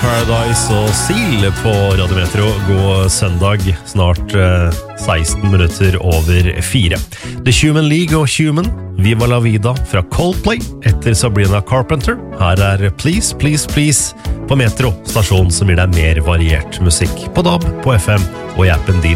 Paradise og Seal på Radio Metro. God søndag, snart 16 minutter over 4. The Human League og Human, Viva la Vida fra Coldplay etter Sabrina Carpenter. Her Please, Please, Please på Metro, stasjon som gir deg mer variert musikk på DAB, på FM og i appen din.